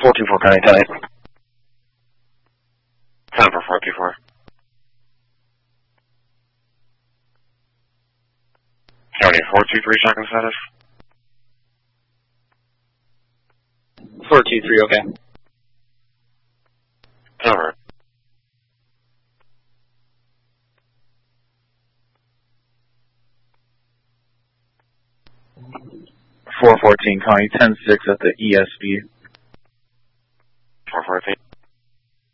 424 County 10. 10 for 424. County 423 shotgun status. 423, okay. Over. .414 County 10-6 at the ESB.